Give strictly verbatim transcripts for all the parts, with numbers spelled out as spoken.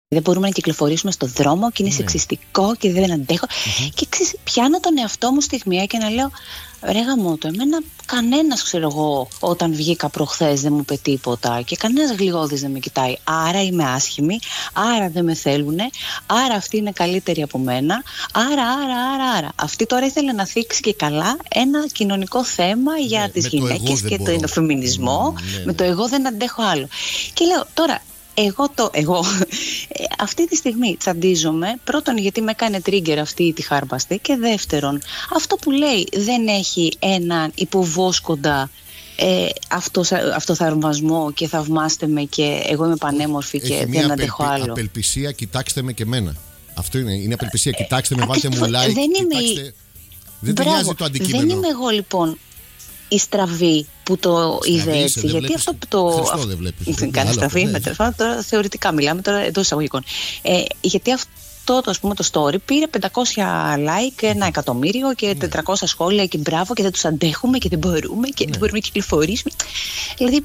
δεν μπορούμε να κυκλοφορήσουμε στον δρόμο και είναι ναι. σεξιστικό και δεν αντέχω. Mm-hmm. Και ξέρεις, πιάνω τον εαυτό μου στιγμιαία και να λέω, ρε γαμώτο, εμένα κανένας, ξέρω εγώ, όταν βγήκα προχθές δεν μου είπε τίποτα και κανένας γλυώδης δεν με κοιτάει. Άρα είμαι άσχημη, άρα δεν με θέλουνε, άρα αυτή είναι καλύτερη από μένα, άρα, άρα, άρα, άρα. Αυτή τώρα ήθελε να θίξει και καλά ένα κοινωνικό θέμα για ναι, τις γυναίκες και τον φεμινισμό. Mm, ναι, με το εγώ δεν αντέχω άλλο. Και λέω τώρα, Εγώ, το, εγώ αυτή τη στιγμή τσαντίζομαι, πρώτον γιατί με έκανε trigger αυτή τη χάρπαστη και δεύτερον αυτό που λέει δεν έχει έναν υποβόσκοντα ε, αυτό, αυτοθαυμασμό και θαυμάστε με και εγώ είμαι πανέμορφη έχει και δεν αντέχω άλλο. Έχει απελπισία, κοιτάξτε με και εμένα. Αυτό είναι, είναι απελπισία, κοιτάξτε με, βάλτε μου like, δεν κοιτάξτε, είμαι... δεν ταιριάζει το αντικείμενο. Δεν είμαι εγώ λοιπόν η στραβή που το είδε έτσι. Δεν γιατί βλέπεις, αυτό που το. Χριστό δεν βλέπεις. Κάνει στραβή, με τώρα θεωρητικά μιλάμε τώρα εντός εισαγωγικών. Ε, γιατί αυτό το, ας πούμε, το story πήρε πεντακόσια like, ένα εκατομμύριο και τετρακόσια σχόλια και μπράβο και δεν τους αντέχουμε και δεν μπορούμε και ναι. δεν μπορούμε να κυκλοφορήσουμε. Δηλαδή.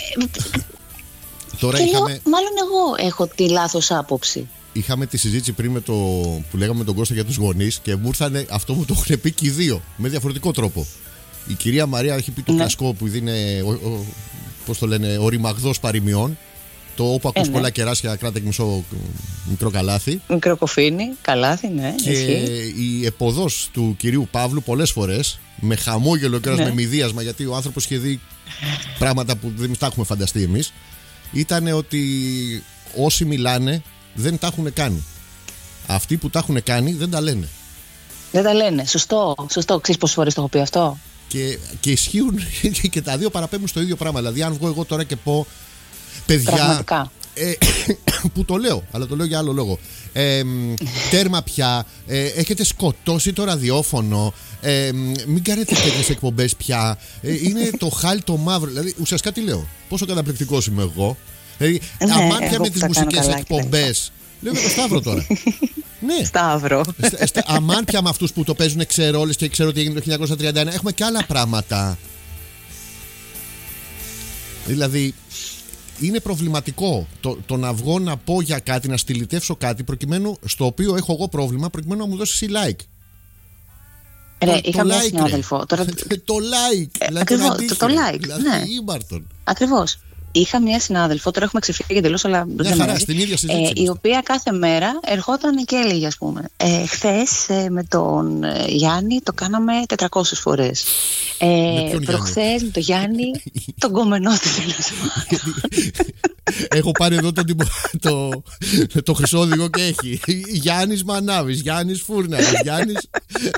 Τώρα και είχαμε... λέω, μάλλον εγώ έχω τη λάθος άποψη. Είχαμε τη συζήτηση πριν με το που λέγαμε με τον Κώστα για τους γονείς και μου ήρθανε αυτό μου το έχουν πει και οι δύο με διαφορετικό τρόπο. Η κυρία Μαρία έχει πει το ναι. κλασικό που είναι, ο, ο, πώς το λένε, ο ρημαγδός παροιμιών. Το όπου ακούς ε, ναι. πολλά κεράσια, κράτα και μισό μικρό καλάθι. Μικρό κοφίνι, καλάθι, ναι. Και ισχύει. Η εποδός του κυρίου Παύλου πολλές φορές, με χαμόγελο και ναι. με μηδίασμα, γιατί ο άνθρωπος είχε δει πράγματα που δεν τα έχουμε φανταστεί εμείς, ήταν ότι όσοι μιλάνε δεν τα έχουν κάνει. Αυτοί που τα έχουν κάνει δεν τα λένε. Δεν τα λένε, σωστό, σωστό. Ξέρεις πόσες φορές το έχω πει αυτό. Και, και ισχύουν και τα δύο παραπέμπουν στο ίδιο πράγμα. Δηλαδή, αν βγω εγώ τώρα και πω παιδιά. Ε, που το λέω, αλλά το λέω για άλλο λόγο. Ε, τέρμα πια. Ε, έχετε σκοτώσει το ραδιόφωνο. Ε, μην κάνετε τέτοιες εκπομπές πια. Ε, είναι το χάλι το μαύρο. Δηλαδή, ουσιαστικά τι λέω. Πόσο καταπληκτικός είμαι εγώ. Δηλαδή, ναι, αμάν πια με τις μουσικές εκπομπές. Λέω για το Σταύρο τώρα. Ναι. Σταύρο. Αμάν πια με αυτούς που το παίζουν ξέρω όλες και ξέρω τι έγινε το χίλια εννιακόσια τριάντα ένα. Έχουμε και άλλα πράγματα. Δηλαδή είναι προβληματικό το, το να βγω να πω για κάτι, να στυλιτεύσω κάτι προκειμένου, στο οποίο έχω εγώ πρόβλημα, προκειμένου να μου δώσεις εσύ like. Ρε, το, είχα το μια like, συνάδελφο. Τώρα... το like. Ε, δηλαδή ακριβώς, το, το like. Δηλαδή, ναι. Ακριβώς. Είχα μια συνάδελφο, τώρα έχουμε ξεφύγει εντελώς, αλλά δεν χαρά, στην ίδια συζήτηση, ε, η οποία κάθε μέρα ερχόταν και έλεγε, ας πούμε, ε, χθες ε, με τον ε, Γιάννη το κάναμε τετρακόσιες φορές. Ε, προχθές με τον Γιάννη τον κομμενό του τέλος. Έχω πάρει εδώ το, το, το χρυσό οδηγό και έχει Γιάννης Μανάβης, Γιάννης Φούρναρης, Γιάννης...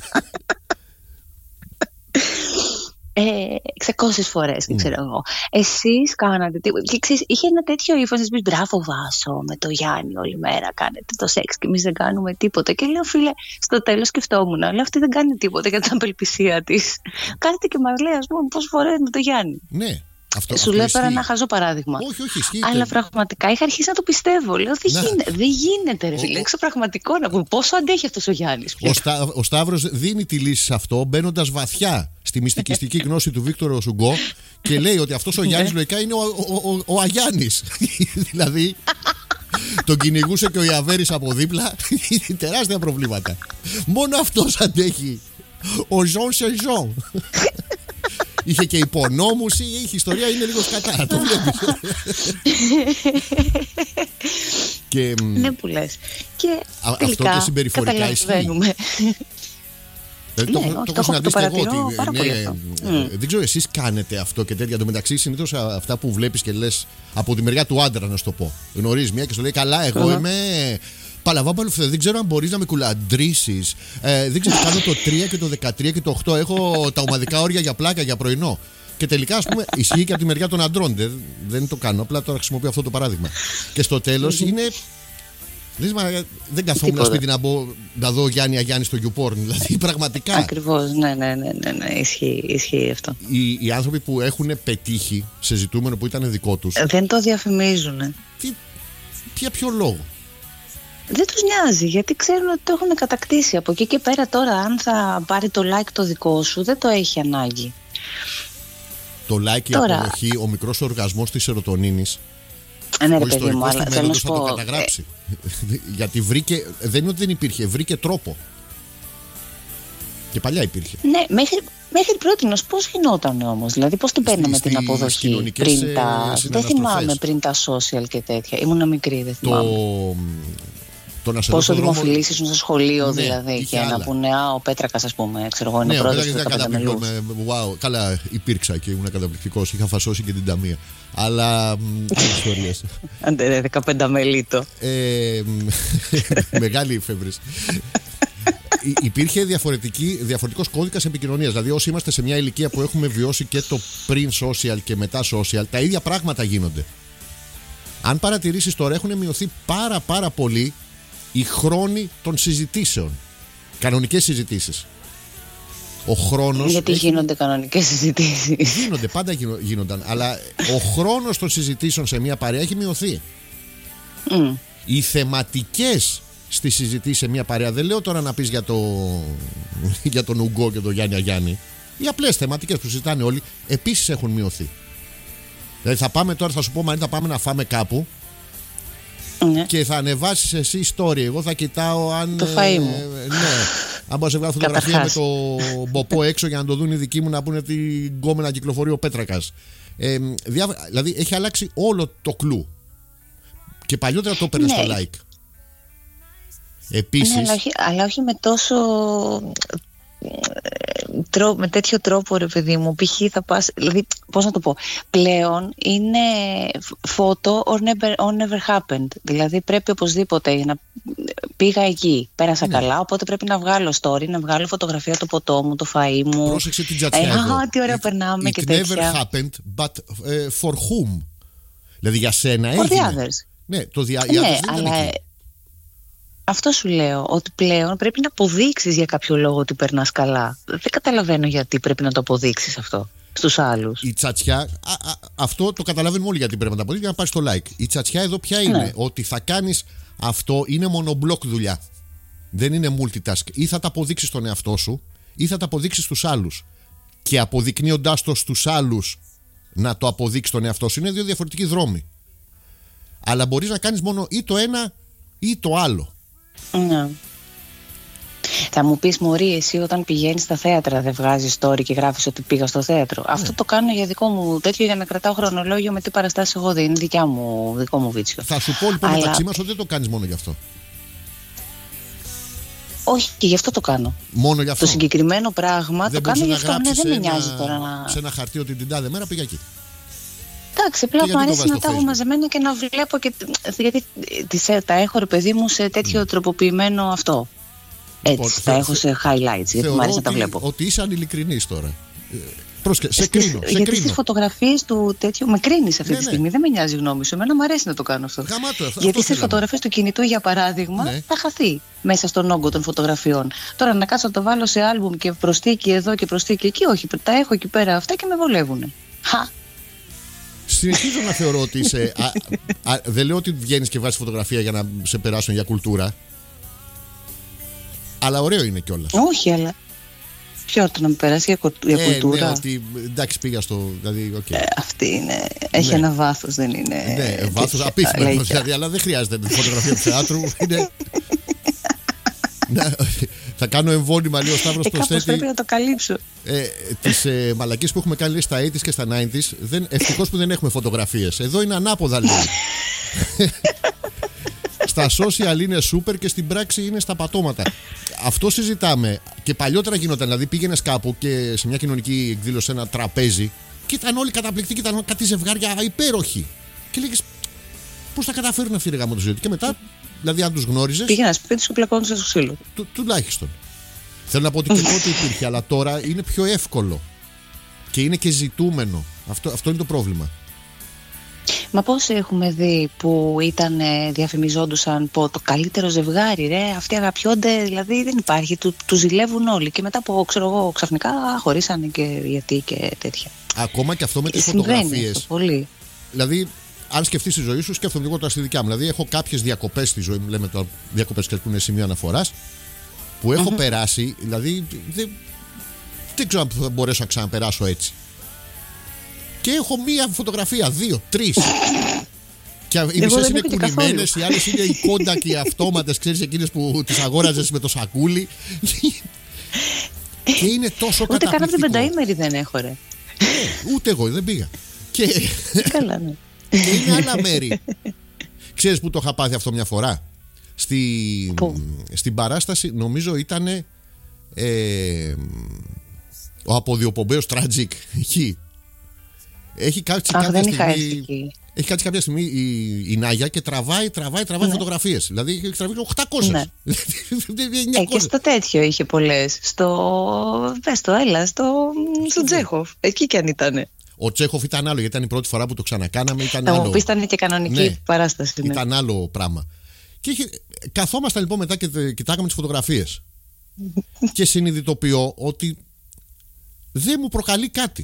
εξακόσιες φορές, mm. ξέρω εγώ. Εσείς κάνατε τίποτα. Και ξέρεις, είχε ένα τέτοιο ύφος να πεις μπράβο Βάσο, με το Γιάννη όλη μέρα κάνετε το σεξ και εμείς δεν κάνουμε τίποτα. Και λέω, φίλε, στο τέλος σκεφτόμουν, λέω αυτή δεν κάνει τίποτα για την απελπισία της. Κάνετε και μας λέει, ας πούμε, πόσες φορές με το Γιάννη. Ναι. Αυτό, Σου λέω τώρα ένα χαζό παράδειγμα. Όχι, όχι, ισχύει. Αλλά πραγματικά είχα αρχίσει να το πιστεύω. Λέω, δεν γίνεται, δεν γίνεται, ρε φίλε. Έξω πραγματικό να πούμε πόσο αντέχει αυτός ο Γιάννης. Ο, Στά, ο Σταύρος δίνει τη λύση σε αυτό, μπαίνοντας βαθιά στη μυστικιστική γνώση του Βίκτορο Σουγκό και λέει ότι αυτός ο Γιάννης λογικά είναι ο, ο, ο, ο Αγιάννης. Δηλαδή, τον κυνηγούσε και ο Ιαβέρης από δίπλα. Τεράστια προβλήματα. Μόνο αυτός αντέχει. Ο Ζων σε Ζων. Είχε και υπονόμουση, η ιστορία είναι λίγο σκατά, το βλέπεις. Και, ναι που λες. Και α, αυτό και συμπεριφορικά ισχύει. Δηλαδή, ναι, το, το, το έχω συναντήσει εγώ ότι ναι, mm. δεν ξέρω εσείς κάνετε αυτό και τέτοια. Εν τω μεταξύ συνήθως αυτά που βλέπεις και λες από τη μεριά του άντρα, να σου το πω. Γνωρίζεις μια και σου λέει καλά εγώ uh-huh. είμαι παλαβάμπαλο, δεν ξέρω αν μπορείς να με κουλαντρίσεις. Ε, δεν ξέρω, κάνω το τρία και το δεκατρία και το οκτώ. Έχω τα ομαδικά όρια για πλάκα, για πρωινό. Και τελικά, ας πούμε, ισχύει και από τη μεριά των αντρών. Δεν, δεν το κάνω. Απλά τώρα χρησιμοποιώ αυτό το παράδειγμα. Και στο τέλος είναι. Λες, μα, δεν καθόμουν σπίτι να, μπω, να δω Γιάννη Αγιάννη στο YouPorn. Δηλαδή, πραγματικά. Ακριβώς, ναι, ναι, ναι, ναι, ναι. Ισχύει, ισχύει αυτό. Οι, οι άνθρωποι που έχουν πετύχει σε ζητούμενο που ήταν δικό τους. Δεν το διαφημίζουν. Τι, για ποιο λόγο. Δεν τους νοιάζει, γιατί ξέρουν ότι το έχουν κατακτήσει. Από εκεί και πέρα τώρα, αν θα πάρει το like το δικό σου, δεν το έχει ανάγκη. Το like, η τώρα... αποδοχή, ο μικρός οργασμός της σερωτονίνης. Ναι, ρε παιδί μου, αλλά θέλω να σου πω. Θα το καταγράψει. Γιατί βρήκε, δεν είναι ότι δεν υπήρχε, βρήκε τρόπο. Και παλιά υπήρχε. Ναι, μέχρι, μέχρι πρότινος πώς γινόταν όμως, δηλαδή πώς την παίρναμε την αποδοχή πριν τα. Δεν θυμάμαι πριν τα social και τέτοια. Ήμουνα μικρή, δεν θυμάμαι. Το... Το να πόσο δημοφιλείς ήσουν στο σχολείο, ναι, δηλαδή, και να πούνε Α, ο Πέτρακας, ας πούμε, ξέρω εγώ, είναι ναι, ο πρόεδρος του δεκαπενταμελούς. Wow, καλά, υπήρξα και ήμουν καταπληκτικός. Είχα φασώσει και την ταμεία. Αλλά. Άλλες ιστορίες. Αντε, δεκαπενταμελίτο. Ε, μεγάλη εφεύρεση. Υπήρχε διαφορετικός κώδικας επικοινωνίας. Δηλαδή, όσοι είμαστε σε μια ηλικία που έχουμε βιώσει και το πριν social και μετά social, τα ίδια πράγματα γίνονται. Αν παρατηρήσεις τώρα, έχουν μειωθεί πάρα πάρα πολύ οι χρόνοι των συζητήσεων. Κανονικές συζητήσεις. Ο χρόνος. Γιατί έχει... γίνονται κανονικές συζητήσεις. Γίνονται, πάντα γίνονταν. Αλλά ο χρόνος των συζητήσεων σε μια παρέα έχει μειωθεί. Mm. Οι θεματικές στις συζητήσεις σε μια παρέα, δεν λέω τώρα να πεις για, το... για τον Ουγκό και τον Γιάννη Αγιάννη. Οι απλές θεματικές που συζητάνε όλοι επίσης έχουν μειωθεί. Δηλαδή θα πάμε τώρα, θα σου πω Μαρίτα, θα πάμε να φάμε κάπου. Ναι. Και θα ανεβάσεις εσύ story. Εγώ θα κοιτάω αν. Το φαΐ μου. Ε, ναι. Αν μπορώ να σε βγάλω φωτογραφία με το μποπό έξω για να το δουν οι δικοί μου να πούνε τι γκόμενα κυκλοφορεί ο Πέτρακας. Ε, διά, δηλαδή έχει αλλάξει όλο το κλου. Και παλιότερα το έπαιρνε ναι. στο like. Επίσης. Ναι, αλλά, όχι, αλλά όχι με τόσο. Με τέτοιο τρόπο, ρε παιδί μου, π.χ. θα πας, δηλαδή, πώς να το πω, πλέον είναι photo or never, or never happened. Δηλαδή πρέπει οπωσδήποτε να πήγα εκεί, πέρασα ναι. καλά, οπότε πρέπει να βγάλω story, να βγάλω φωτογραφία το ποτό μου, το φαΐ μου. Πρόσεξε την τζατσιά ε, εδώ. Α, τι ωραία it, περνάμε it και τέτοια. It never happened, but uh, for whom? Δηλαδή για σένα for έγινε. The others. Ναι, το the others ναι, δεν αλλά... ήταν εκεί. Αυτό σου λέω, ότι πλέον πρέπει να αποδείξεις για κάποιο λόγο ότι περνάς καλά. Δεν καταλαβαίνω γιατί πρέπει να το αποδείξεις αυτό στους άλλους. Η τσατσιά, α, α, αυτό το καταλαβαίνουμε όλοι γιατί πρέπει να το αποδείξεις για να πάρεις το like. Η τσατσιά εδώ ποια είναι, ναι. ότι θα κάνεις αυτό, είναι μονομπλοκ δουλειά. Δεν είναι multitask. Ή θα τα αποδείξεις στον εαυτό σου, ή θα τα αποδείξεις στους άλλους. Και αποδεικνύοντάς το στους άλλους να το αποδείξεις τον εαυτό σου, είναι δύο διαφορετικοί δρόμοι. Αλλά μπορείς να κάνεις μόνο ή το ένα ή το άλλο. Ναι. Θα μου πεις μωρή, εσύ όταν πηγαίνεις στα θέατρα δεν βγάζεις story και γράφεις ότι πήγα στο θέατρο. Ναι. Αυτό το κάνω για δικό μου τέτοιο, για να κρατάω χρονολόγιο με τι παραστάσεις εγώ δίνω. Είναι δικιά μου, δικό μου βίτσιο. Θα σου πω λοιπόν Αλλά... μεταξύ μας ότι δεν το κάνεις μόνο γι' αυτό. Όχι, και γι' αυτό το κάνω. Μόνο γι' αυτό. Το συγκεκριμένο πράγμα δεν το κάνω γι' αυτό. Ναι, δεν με ένα... νοιάζει τώρα να. Σε ένα χαρτί ότι την τάδε μέρα πήγα εκεί. Εντάξει, απλά μου αρέσει να τα έχω μαζεμένα και να βλέπω και. Γιατί τις, τα έχω ρε παιδί μου σε τέτοιο mm. τροποποιημένο αυτό. Έτσι, λοιπόν, τα θε, έχω σε highlights, γιατί μου αρέσει να τα βλέπω. Ότι είσαι ανηλικρινής τώρα. Πρόσχε, σε κρίνω. Σε γιατί κρίνω. Στις φωτογραφίες του τέτοιου με κρίνεις αυτή ναι, τη στιγμή. Ναι. Δεν με νοιάζει η γνώμη σου. Εμένα μου αρέσει να το κάνω αυτό. Γαμάτο, αυτό, γιατί στις φωτογραφίες του κινητού, για παράδειγμα, ναι. θα χαθεί μέσα στον όγκο των φωτογραφιών. Τώρα να κάτσω να το βάλω σε άλμπουμ και προστίκη εδώ και προστίκη εκεί, όχι. Τα έχω εκεί πέρα αυτά και με βολεύουν. Χα. Συνεχίζω να θεωρώ ότι είσαι. α, α, δεν λέω ότι βγαίνεις και βάζεις φωτογραφία για να σε περάσουν για κουλτούρα. Αλλά ωραίο είναι κιόλας. Όχι, αλλά. Ποιο το να με περάσει για, κο... για ε, κουλτούρα. Ναι, ότι εντάξει πήγα στο. Δηλαδή, okay. ε, αυτή είναι. Έχει ναι. ένα βάθος, δεν είναι. Ναι, βάθος απίθυνο δηλαδή, αλλά δεν χρειάζεται τη φωτογραφία του θεάτρου. Είναι. Να, θα κάνω εμβόλυμα, λέει ο Σταύρος ε, προσθέτει. Πρέπει να το καλύψω. Ε, τις ε, μαλακίες που έχουμε κάνει λέει, στα ογδόντα και στα ενενήντα, ευτυχώς που δεν έχουμε φωτογραφίες. Εδώ είναι ανάποδα, λέει. Στα social είναι super και στην πράξη είναι στα πατώματα. Αυτό συζητάμε. Και παλιότερα γινόταν. Δηλαδή πήγαινες κάπου και σε μια κοινωνική εκδήλωση, σε ένα τραπέζι, και ήταν όλοι καταπληκτικοί, ήταν κάτι ζευγάρια υπέροχοι. Και λέγες, πώς θα καταφέρουν αυτοί οι γάμο το ζωή. Και μετά, δηλαδή, αν τους γνώριζες. Πήγαινα σπίτι σου, πλακώνοντας στο ξύλο. Του, τουλάχιστον. Θέλω να πω ότι και τότε υπήρχε, αλλά τώρα είναι πιο εύκολο. Και είναι και ζητούμενο. Αυτό, αυτό είναι το πρόβλημα. Μα πόσοι έχουμε δει που ήταν, διαφημιζόντουσαν πω το καλύτερο ζευγάρι, ρε, αυτοί αγαπιόνται, δηλαδή δεν υπάρχει, του, του ζηλεύουν όλοι. Και μετά από, ξέρω εγώ, ξαφνικά χωρίσανε και γιατί και τέτοια. Ακόμα και αυτό με τις φωτογραφίες. Πολύ. Δηλαδή, αν σκεφτείς τη ζωή σου, σκέφτομαι λίγο τώρα στη δικιά μου. Δηλαδή, έχω κάποιες διακοπές στη ζωή μου, λέμε τώρα διακοπές και που είναι σημείο αναφοράς, που έχω mm-hmm. περάσει, δηλαδή δεν, δεν ξέρω αν θα μπορέσω να ξαναπεράσω έτσι. Και έχω μία φωτογραφία, δύο, τρεις. Και οι μισές είναι κουνημένες, οι άλλες είναι οι κόντα και οι αυτόματες, ξέρεις, εκείνες που τις αγόραζες με το σακούλι. Και είναι τόσο ούτε καταπληκτικό. Ούτε καν από την πενταήμερη δεν έχω, ρε. Ε, ούτε εγώ δεν πήγα. Και, καλά, ναι. Και είναι άλλα μέρη. Ξέρεις που το είχα πάθει αυτό μια φορά? Στη, στην παράσταση, νομίζω ήταν ε, ο αποδιοπομπαίος Tragic εκεί. Έχει κάτσει Αχ, κάποια δεν στιγμή, είχα έχει κάτσει κάποια στιγμή η, η Νάγια και τραβάει, τραβάει, τραβάει ναι. φωτογραφίες. Δηλαδή έχει τραβήσει οκτακόσιες. Ναι. ε, και στο τέτοιο είχε πολλές. Στο, πες το, έλα, στο, στο Τσέχοφ. Εκεί κι αν ήτανε. Ο Τσέχοφ ήταν άλλο, γιατί ήταν η πρώτη φορά που το ξανακάναμε. Ήταν θα άλλο. μου πεις, ήταν και κανονική ναι, παράσταση. Ναι. Ήταν άλλο πράγμα. Και είχε, καθόμασταν λοιπόν μετά και κοιτάγαμε τις φωτογραφίες. Και συνειδητοποιώ ότι δεν μου προκαλεί κάτι.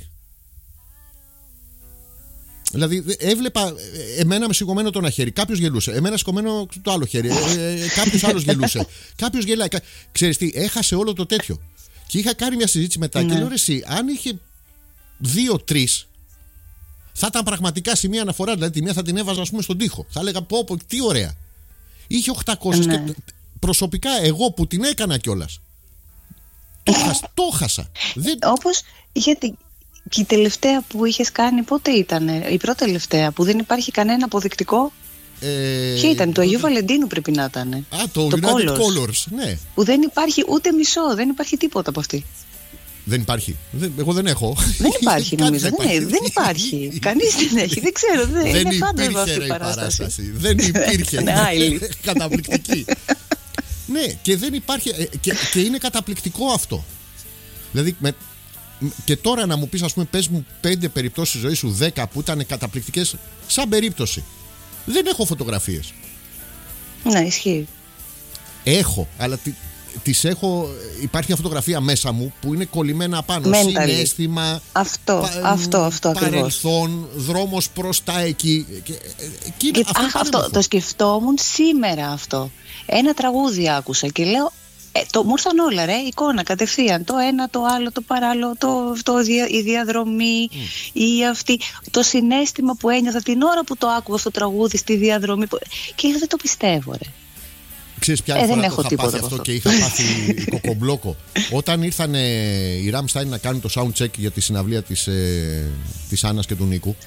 Δηλαδή έβλεπα εμένα με σηκωμένο το ένα χέρι, κάποιος γελούσε, εμένα σηκωμένο το άλλο χέρι, ε, ε, κάποιος άλλος γελούσε, κάποιος γελάει. Ξέρεις τι, έχασε όλο το τέτοιο. Και είχα κάνει μια συζήτηση μετά ναι. και λέω ρε εσύ, αν είχε δύο-τρεις, θα ήταν πραγματικά σημεία αναφορά. Δηλαδή τη μία θα την έβαζα ας πούμε στον τοίχο. Θα έλεγα πω, πω τι ωραία. Είχε οκτακόσιες ναι. και προσωπικά εγώ που την έκανα κιόλας το, χασα, το χάσα. Δεν... Όπως γιατί και η τελευταία που είχες κάνει πότε ήτανε? Η πρώτη τελευταία που δεν υπάρχει κανένα αποδεικτικό. Ε, Ποια ήταν? Το, το Αγίου Βαλεντίνου πρέπει να ήταν. Α, το, το United Colors. Colors, ναι. Που δεν υπάρχει ούτε μισό, δεν υπάρχει τίποτα από αυτή. Δεν υπάρχει. Δεν, εγώ δεν έχω. Δεν υπάρχει νομίζω. δεν, υπάρχει. δεν υπάρχει. Κανείς δεν έχει. Δεν ξέρω. Δεν, δεν είναι υπήρχε αυτή η παράσταση. παράσταση. Δεν υπήρχε. Καταπληκτική. Ναι, και δεν υπάρχει. Και, και είναι καταπληκτικό αυτό. Δηλαδή, με, και τώρα να μου πεις, ας πούμε, πες μου πέντε περιπτώσεις στη ζωή σου, δέκα που ήταν καταπληκτικές, σαν περίπτωση. Δεν έχω φωτογραφίες. Ναι, ισχύει. Έχω, αλλά τις έχω. Υπάρχει μια φωτογραφία μέσα μου που είναι κολλημένα απάνω. Mentally. Συναίσθημα. Αυτό, πα, αυτό, αυτό παρελθόν, δρόμος προς τα εκεί. Και, και, και, αυτό, αχ, αυτό το σκεφτόμουν σήμερα αυτό. Ένα τραγούδι άκουσα και λέω. Ε, το, μου ήρθαν όλα ρε, εικόνα κατευθείαν. Το ένα, το άλλο, το παράλληλο, το, το, η διαδρομή, mm. η αυτή, το συναίσθημα που ένιωθα την ώρα που το άκουγα αυτό το τραγούδι στη διαδρομή. Που... Και δεν το πιστεύω ρε. Ξέρεις ποια ε, φορά δεν το είχα πάθει αυτό, αυτό και είχα πάθει κοκομπλόκο. Όταν ήρθαν ε, οι Rammstein να κάνουν το soundcheck για τη συναυλία της, ε, της Άννας και του Νίκου.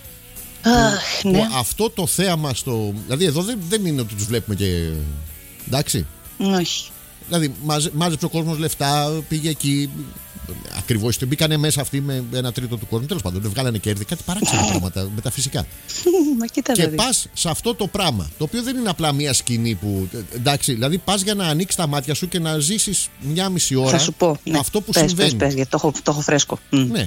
Αχ, που, ναι. που αυτό το θέαμα στο... Δηλαδή εδώ δεν, δεν είναι ότι τους βλέπουμε και... Εντάξει. Όχι. Δηλαδή μάζε, μάζεψε ο κόσμος λεφτά, πήγε εκεί. Ακριβώς. Μπήκανε μέσα αυτοί με ένα τρίτο του κόσμου. Τέλος πάντων, δεν βγάλανε κέρδη. Κάτι παράξενα πράγματα μεταφυσικά. Μα κοίτα, και πας σε αυτό το πράγμα, το οποίο δεν είναι απλά μια σκηνή που. Εντάξει, δηλαδή πας για να ανοίξεις τα μάτια σου και να ζήσεις μια μισή ώρα. Θα σου πω. Ναι. Αυτό που πες, συμβαίνει. Πες, πες, γιατί το έχω, το έχω φρέσκο. Ναι.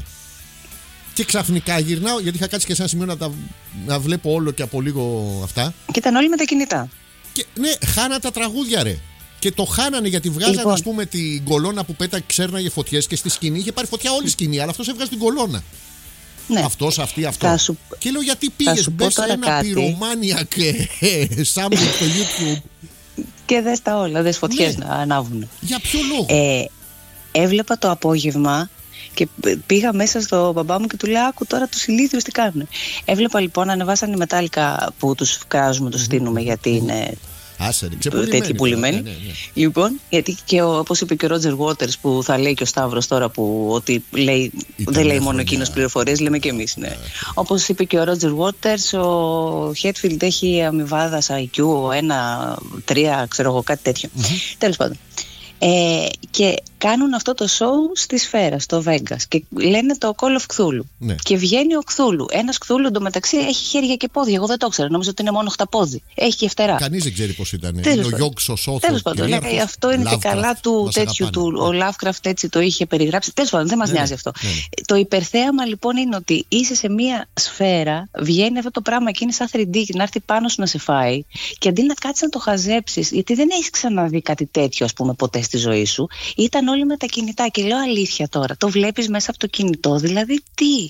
Και ξαφνικά γυρνάω, γιατί είχα κάτσει και σε ένα σημείο να, τα, να βλέπω όλο και από λίγο αυτά. Και ήταν όλοι με τα κινητά. Και ναι, χάνα τα τραγούδια, ρε. Και το χάνανε γιατί βγάζανε, λοιπόν, ας πούμε, την κολόνα που πέταξε, ξέρναγε φωτιές και στη σκηνή είχε πάρει φωτιά όλη η σκηνή, αλλά αυτός έβγαζε την κολόνα. Ναι. Αυτός, αυτή, αυτό. Σου... Και λέω, γιατί πήγες μπες σε ένα πυρομάνια και σάμπλ στο YouTube. Και δες τα όλα, δες φωτιές, ναι, να ανάβουν. Για ποιο λόγο? Ε, έβλεπα το απόγευμα και πήγα μέσα στο μπαμπά μου και του λέω, άκου τώρα τους ηλίθιους τι κάνουν. Έβλεπα λοιπόν, ανεβάσαν οι μετάλλικα που τους κράζουμε, τους στείνουμε γιατί είναι... Άσε, τέτοιοι πουλημένοι. Ναι, ναι, ναι. Λοιπόν, γιατί και όπως είπε και ο Ρότζερ Waters που θα λέει και ο Σταύρος τώρα που ότι λέει, δεν λέει μόνο εκείνος πληροφορίες, λέμε και εμείς. Ναι. Όπως είπε και ο Ρότζερ Waters, ο Χέτφιλντ έχει αμοιβάδα άι κιου ένα, τρία, ξέρω εγώ, κάτι τέτοιο. Mm-hmm. Τέλος πάντων. Ε, και κάνουν αυτό το show στη Σφαίρα, στο Vegas και λένε το Call of Cthulhu. Ναι. Και βγαίνει ο Cthulhu. Ένας Cthulhu εντωμεταξύ έχει χέρια και πόδια. Εγώ δεν το ξέρω, νόμιζα ότι είναι μόνο χταπόδι. Έχει και φτερά. Κανείς δεν ξέρει πώς ήταν. Είναι ο Γιόγκς ο Σόθος. Τέλος πάντων, λέει, αυτό είναι και καλά του τέτοιου του. Ο Lovecraft έτσι το είχε περιγράψει. Τέλος πάντων, δεν μας ναι, νοιάζει αυτό. Ναι, ναι. Το υπερθέαμα λοιπόν είναι ότι είσαι σε μία σφαίρα, βγαίνει αυτό το πράγμα και είναι σαν θρι ντι και να έρθει πάνω σου να σε φάει. Και αντί να κάτσεις να το χαζέψεις, γιατί δεν έχεις ξαναδεί κάτι τέτοιο, ας πούμε, ποτέ στη ζωή σου, ήταν όλοι με τα κινητά. Και λέω αλήθεια τώρα, το βλέπεις μέσα από το κινητό, δηλαδή τι.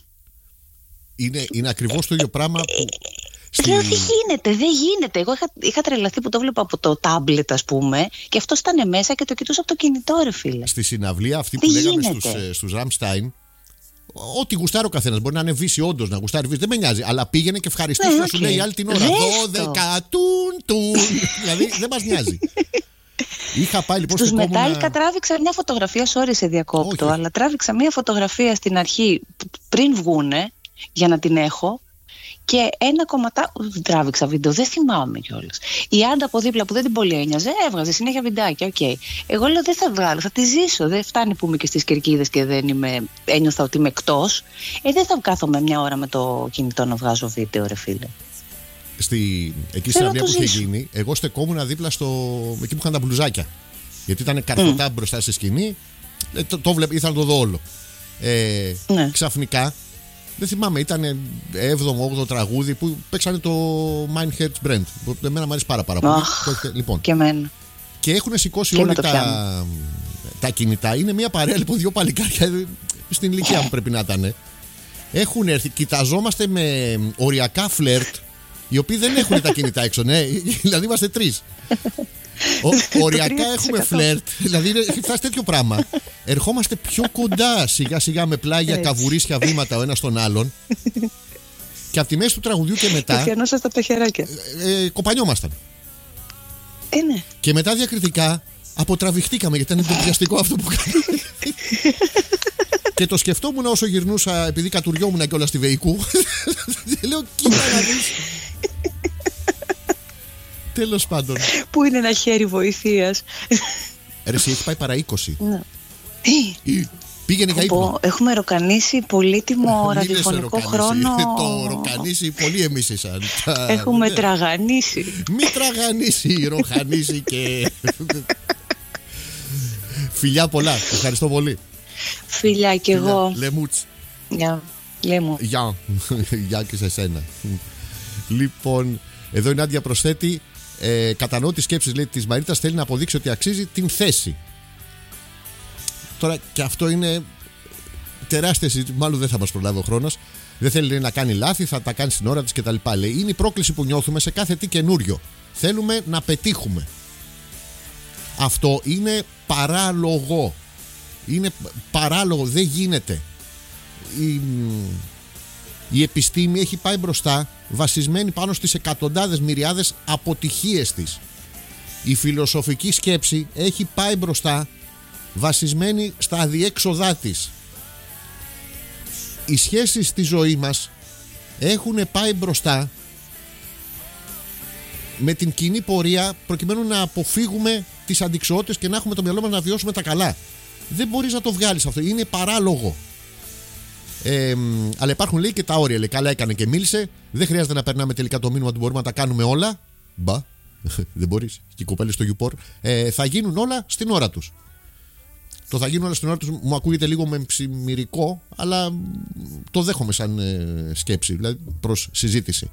Είναι, είναι ακριβώς το ίδιο πράγμα που... Στη... Λέω, τι γίνεται, δεν γίνεται. Εγώ είχα, είχα τρελαθεί που το βλέπα από το τάμπλετ, ας πούμε, και αυτό ήταν μέσα και το κοιτούσα από το κινητό, ρε φίλε. Στη συναυλία αυτή που δεν λέγαμε στους, στους Rammstein, ό,τι γουστάρει ο καθένας. Μπορεί να είναι βύση, όντως να γουστάρει βύση, δεν με νοιάζει. Αλλά πήγαινε και ευχαριστήσει ναι, να okay. σου λέει άλλη την ώρα. δώδεκα τουν τουν. Δηλαδή δεν μας νοιάζει. Είχα πάει λοιπόν στους στο Metallica κόμμα... τράβηξα μια φωτογραφία, sorry σε διακόπτω, αλλά τράβηξα μια φωτογραφία στην αρχή πριν βγούνε για να την έχω. Και ένα κομματά. Τράβηξα βίντεο, δεν θυμάμαι κιόλας. Η Άντα από δίπλα που δεν την πολύ ένοιαζε, έβγαζε συνέχεια βιντεάκια. Okay. Εγώ λέω δεν θα βγάλω, θα τη ζήσω. Δεν φτάνει που είμαι και στις Κερκίδες και δεν είμαι, ένιωθα ότι είμαι εκτός. Ε, δεν θα κάθομαι μια ώρα με το κινητό να βγάζω βίντεο, ρε φίλε. Στη... Εκεί στην αυλία που είχε γίνει, εγώ στεκόμουν δίπλα στο. Εκεί που είχαν τα μπλουζάκια. Γιατί ήταν καρφωτά mm. μπροστά στη σκηνή. Ε, το, το βλέπω, ήθελα να το δω όλο. Ε, ναι. Ξαφνικά. Δεν θυμάμαι, ήταν έβδομο όγδοο τραγούδι που παίξανε το Mein Herz Brennt. Εμένα μου αρέσει πάρα, πάρα πολύ. Oh, λοιπόν, και εμένα. Και έχουν σηκώσει όλοι τα, τα κινητά. Είναι μια παρέα λοιπόν, δύο παλικάρια στην ηλικία μου πρέπει να ήταν. Έχουν έρθει, κοιταζόμαστε με οριακά φλερτ, οι οποίοι δεν έχουν τα κινητά έξω. Ναι, δηλαδή είμαστε τρεις. Ο, οριακά έχουμε φλερτ, δηλαδή έχει φτάσει τέτοιο πράγμα. Ερχόμαστε πιο κοντά σιγά σιγά με πλάγια καβουρίσια βήματα ο ένας τον άλλον. Και από τη μέση του τραγουδιού και μετά πιανόσασταν τα χεράκια. ε, ε, κοπανιόμασταν. Ε, ναι. Και μετά διακριτικά αποτραβηχτήκαμε, γιατί ήταν εντυπωσιαστικό αυτό που κάναμε. Και το σκεφτόμουν όσο γυρνούσα, επειδή κατουριόμουν κιόλας στη Βεϊκού. Λέω κοίτα να δεις. Τέλος πάντων. Πού είναι ένα χέρι βοηθείας. Ρε εσύ έχει πάει παρά είκοσι. Ναι. Πήγαινε για ύπνο. Έχουμε ροκανίσει πολύτιμο ραδιοφωνικό χρόνο. Το ροκανίσει πολύ εμείς εσάν. Έχουμε τραγανίσει. Μη τραγανίσει, ροχανίσει και... Φιλιά πολλά, ευχαριστώ πολύ. Φιλιά και εγώ. Λεμούτς. Γεια. Λέμου. Γεια. Γεια και σε σένα. Λοιπόν, εδώ η Νάντια προσθέτει, ε, κατανοώ τις σκέψεις λέει της Μαρίτας, θέλει να αποδείξει ότι αξίζει την θέση. Τώρα και αυτό είναι τεράστια συζήτηση, μάλλον δεν θα μας προλάβει ο χρόνος. Δεν θέλει λέει, να κάνει λάθη, θα τα κάνει στην ώρα της κτλ. Λέει, είναι η πρόκληση που νιώθουμε σε κάθε τι καινούριο. Θέλουμε να πετύχουμε. Αυτό είναι παράλογο. Είναι παράλογο, δεν γίνεται. Η, η επιστήμη έχει πάει μπροστά βασισμένη πάνω στις εκατοντάδες μυριάδες αποτυχίες της. Η φιλοσοφική σκέψη έχει πάει μπροστά βασισμένη στα αδιέξοδά της. Οι σχέσεις στη ζωή μας έχουν πάει μπροστά με την κοινή πορεία προκειμένου να αποφύγουμε τις αντικσοότητες και να έχουμε το μυαλό μας να βιώσουμε τα καλά. Δεν μπορείς να το βγάλεις αυτό, είναι παράλογο. Ε, αλλά υπάρχουν λέει και τα όρια. Λέει, καλά έκανε και μίλησε. Δεν χρειάζεται να περνάμε τελικά το μήνυμα ότι μπορούμε να τα κάνουμε όλα. Μπα, δεν μπορείς. Και οι κοπέλες στο YouPorn. Ε, θα γίνουν όλα στην ώρα τους. Το θα γίνουν όλα στην ώρα τους μου ακούγεται λίγο με ψημυρικό, αλλά το δέχομαι σαν ε, σκέψη, δηλαδή προς συζήτηση.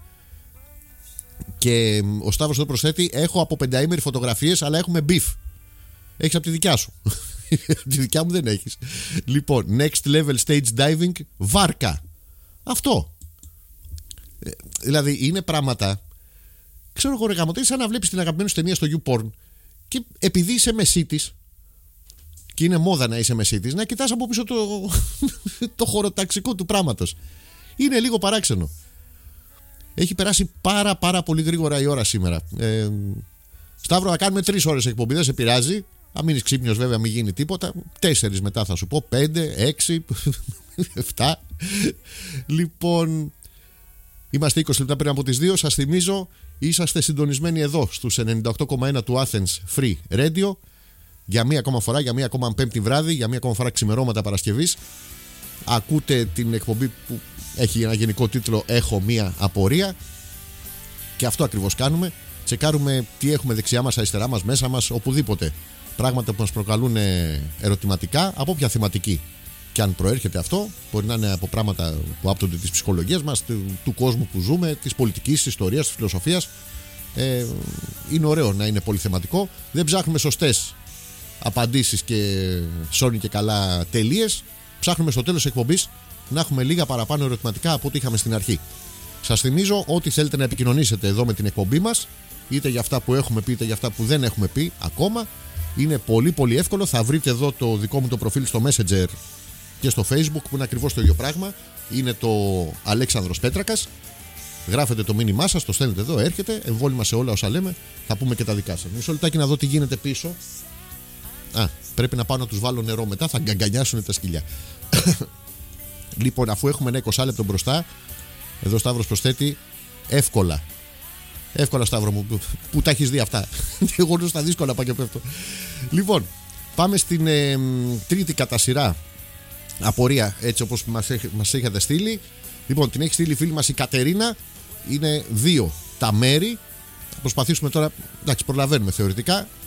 Και ο Σταύρος εδώ προσθέτει: έχω από πενταήμερη φωτογραφίες, αλλά έχουμε beef. Έχεις από τη δικιά σου. Τη δικιά μου δεν έχεις. Λοιπόν, next level stage diving, βάρκα. Αυτό. Ε, δηλαδή είναι πράγματα. Ξέρω εγώ ρε γαμωτέ, είναι σαν να βλέπεις την αγαπημένη σου ταινία στο YouPorn και επειδή είσαι μεσίτης και είναι μόδα να είσαι μεσίτης, να κοιτάς από πίσω το, το χωροταξικό του πράγματος. Είναι λίγο παράξενο. Έχει περάσει πάρα πάρα πολύ γρήγορα η ώρα σήμερα. Ε, Σταύρο, να κάνουμε τρεις ώρες εκπομπή, δεν σε πειράζει. Αν μείνεις ξύπνιος βέβαια, μην γίνει τίποτα. Τέσσερις μετά θα σου πω, πέντε, έξι, εφτά. Λοιπόν, είμαστε είκοσι λεπτά πριν από τις δύο. Σας θυμίζω, είσαστε συντονισμένοι εδώ στους ενενήντα οκτώ κόμμα ένα του Athens Free Radio. Για μία ακόμα φορά, για μία ακόμα πέμπτη βράδυ, για μία ακόμα φορά ξημερώματα Παρασκευής. Ακούτε την εκπομπή που έχει ένα γενικό τίτλο «Έχω μία απορία». Και αυτό ακριβώς κάνουμε. Τσεκάρουμε τι έχουμε δεξιά μας, αριστερά μας, μέσα μας, οπουδήποτε. Πράγματα που μας προκαλούν ερωτηματικά, από ποια θεματική. Και αν προέρχεται αυτό, μπορεί να είναι από πράγματα που άπτονται της ψυχολογίας μας, του, του κόσμου που ζούμε, της πολιτικής, της ιστορίας, της φιλοσοφίας. Ε, είναι ωραίο να είναι πολυθεματικό. Δεν ψάχνουμε σωστές απαντήσεις και σώνει και καλά τελείες. Ψάχνουμε στο τέλος της εκπομπής να έχουμε λίγα παραπάνω ερωτηματικά από ό,τι είχαμε στην αρχή. Σας θυμίζω ότι θέλετε να επικοινωνήσετε εδώ με την εκπομπή μας, είτε για αυτά που έχουμε πει, είτε για αυτά που δεν έχουμε πει ακόμα. Είναι πολύ πολύ εύκολο. Θα βρείτε εδώ το δικό μου το προφίλ στο Messenger και στο Facebook που είναι ακριβώς το ίδιο πράγμα. Είναι το Αλέξανδρος Πέτρακας. Γράφετε το μήνυμά σας, το στέλνετε εδώ, έρχεται. Εμβόλυμα σε όλα όσα λέμε. Θα πούμε και τα δικά σας. Μισό λεπτάκι να δω τι γίνεται πίσω. Α, πρέπει να πάω να τους βάλω νερό μετά. Θα γκαγκανιάσουν τα σκυλιά. Λοιπόν, αφού έχουμε ένα είκοσι λεπτό μπροστά, εδώ ο Σταύρος προσθέτει εύκολα. Εύκολα, Σταύρο μου, που, που τα έχεις δει αυτά. Και εγώ στα δύσκολα πάω και πέφτω. Λοιπόν, πάμε στην ε, τρίτη κατά σειρά απορία, έτσι όπως μας, μας έχετε στείλει. Λοιπόν, την έχει στείλει η φίλη μας η Κατερίνα. Είναι δύο τα μέρη. Θα προσπαθήσουμε τώρα, εντάξει, προλαβαίνουμε θεωρητικά.